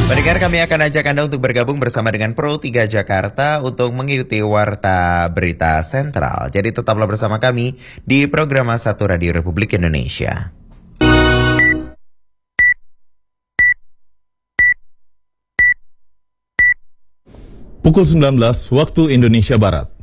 Pendengar, kami akan ajak Anda untuk bergabung bersama dengan Pro 3 Jakarta untuk mengikuti Warta Berita Sentral. Jadi tetaplah bersama kami di program A1 Radio Republik Indonesia. Pukul 19 waktu Indonesia Barat.